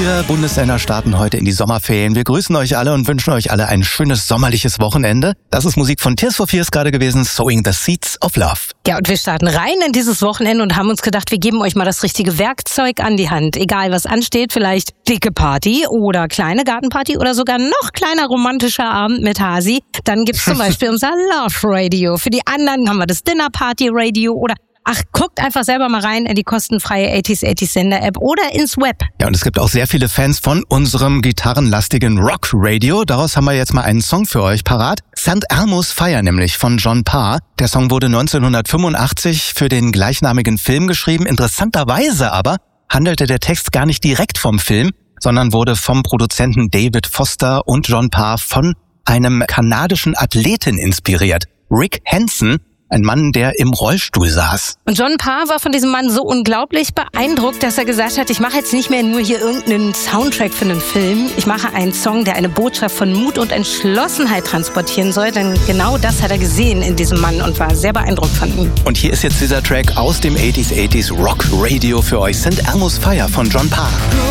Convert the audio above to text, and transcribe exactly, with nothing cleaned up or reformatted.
Vier Bundesländer starten heute in die Sommerferien. Wir grüßen euch alle und wünschen euch alle ein schönes sommerliches Wochenende. Das ist Musik von Tears for Fears gerade gewesen, Sowing the Seeds of Love. Ja, und wir starten rein in dieses Wochenende und haben uns gedacht, wir geben euch mal das richtige Werkzeug an die Hand. Egal, was ansteht, vielleicht dicke Party oder kleine Gartenparty oder sogar noch kleiner romantischer Abend mit Hasi. Dann gibt's zum Beispiel unser Love Radio. Für die anderen haben wir das Dinner Party Radio oder ach, guckt einfach selber mal rein in die kostenfreie achtziger achtziger Sender-App oder ins Web. Ja, und es gibt auch sehr viele Fans von unserem gitarrenlastigen Rock-Radio. Daraus haben wir jetzt mal einen Song für euch parat. Saint Elmo's Fire nämlich von John Parr. Der Song wurde neunzehnhundertfünfundachtzig für den gleichnamigen Film geschrieben. Interessanterweise aber handelte der Text gar nicht direkt vom Film, sondern wurde vom Produzenten David Foster und John Parr von einem kanadischen Athleten inspiriert. Rick Hansen, ein Mann, der im Rollstuhl saß. Und John Parr war von diesem Mann so unglaublich beeindruckt, dass er gesagt hat, ich mache jetzt nicht mehr nur hier irgendeinen Soundtrack für einen Film. Ich mache einen Song, der eine Botschaft von Mut und Entschlossenheit transportieren soll. Denn genau das hat er gesehen in diesem Mann und war sehr beeindruckt von ihm. Und hier ist jetzt dieser Track aus dem achtziger achtziger Rock Radio für euch. Saint Elmo's Fire von John Parr.